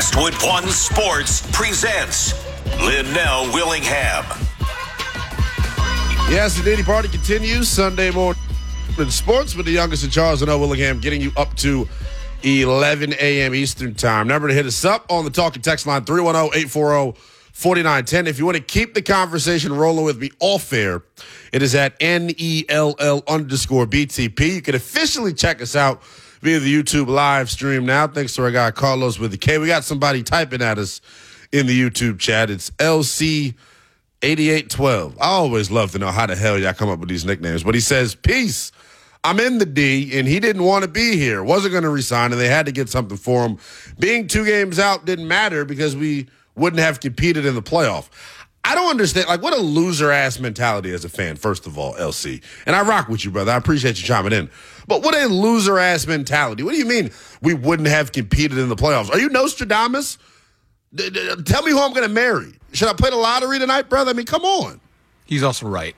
Westwood One Sports presents Linnell Willingham. Yes, the Diddy Party continues Sunday morning in sports with the youngest in Charles, Linnell Willingham, getting you up to 11 a.m. Eastern Time. Number to hit us up on the talking text line, 310-840-4910. If you want to keep the conversation rolling with me off air, it is at NELL_BTP. You can officially check us out via the YouTube live stream now. Thanks to our guy Carlos with the K. We got somebody typing at us in the YouTube chat. It's LC8812. I always love to know how the hell y'all come up with these nicknames. But he says, peace. I'm in the D, and he didn't want to be here. Wasn't going to resign, and they had to get something for him. Being 2 games out didn't matter because we wouldn't have competed in the playoff. I don't understand. Like, what a loser-ass mentality as a fan, first of all, LC. And I rock with you, brother. I appreciate you chiming in. But what a loser-ass mentality. What do you mean we wouldn't have competed in the playoffs? Are you Nostradamus? Tell me who I'm going to marry. Should I play the lottery tonight, brother? I mean, come on. He's also right.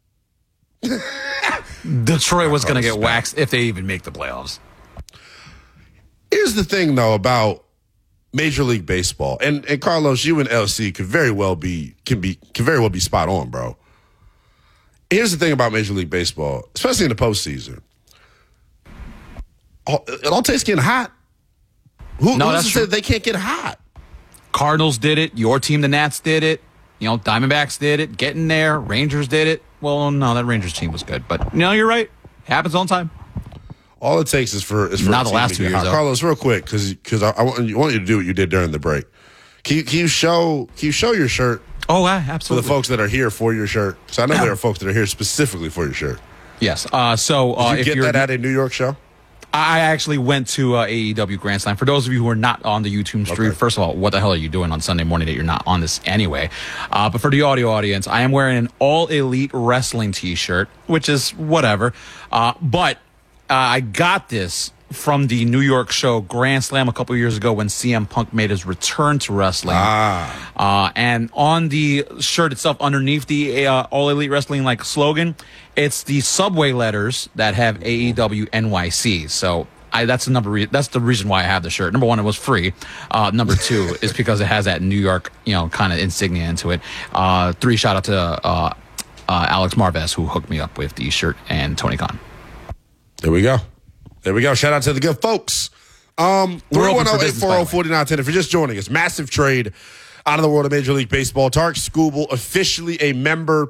Detroit was going to get waxed if they even make the playoffs. Here's the thing, though, about Major League Baseball, and Carlos, you and LC can very well be spot on, bro. Here's the thing about Major League Baseball, especially in the postseason. It all takes getting hot. Who said they can't get hot? Cardinals did it. Your team, the Nats, did it. You know, Diamondbacks did it. Getting there. Rangers did it. Well, no, that Rangers team was good, but you're right. Happens all the time. All it takes is for not the last 2 years. Carlos, real quick, because I want you to do what you did during the break. Can you show your shirt? Oh, absolutely. For the folks that are here for your shirt, so I know there are folks that are here specifically for your shirt. Yes. Did you get that at a New York show? I actually went to AEW Grand Slam. For those of you who are not on the YouTube stream, First of all, what the hell are you doing on Sunday morning that you're not on this anyway? But for the audio audience, I am wearing an All Elite Wrestling t-shirt, which is whatever. But I got this from the New York show Grand Slam a couple years ago when CM Punk made his return to wrestling. And on the shirt itself, underneath the All Elite Wrestling slogan, it's the subway letters that have AEW NYC. So that's the reason why I have the shirt. Number one, it was free. Number two is because it has that New York, kind of insignia into it. 3, shout out to Alex Marvez, who hooked me up with the shirt, and Tony Khan. There we go. Shout out to the good folks. 310-840-4910. If you're just joining us, massive trade out of the world of Major League Baseball. Tarik Skubal, officially a member